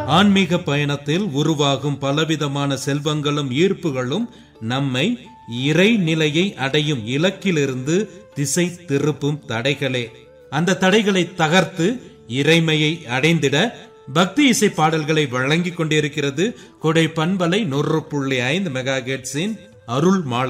ஆன்மீக பயணத்தில் உருவாகும் பலவிதமான செல்வங்களும் ஈர்ப்புகளும் நம்மை இறை நிலையை அடையும் இலக்கிலிருந்து திசை திருப்பும் தடைகளே. அந்த தடைகளை தகர்த்து இறைமையை அடைந்திட பக்தி இசை பாடல்களை வழங்கிக் கொண்டிருக்கிறது கோடை பண்பலை 100.5 மெகாஹெர்ட்ஸின் அருள் மாலை.